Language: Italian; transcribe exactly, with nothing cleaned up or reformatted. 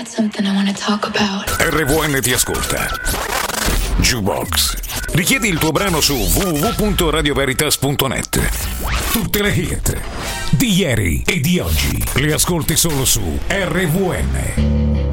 got something I want to talk about. R V N ti ascolta. Jukebox. Richiedi il tuo brano su w w w punto radio veritas punto net. Tutte le hit di ieri e di oggi le ascolti solo su R V N.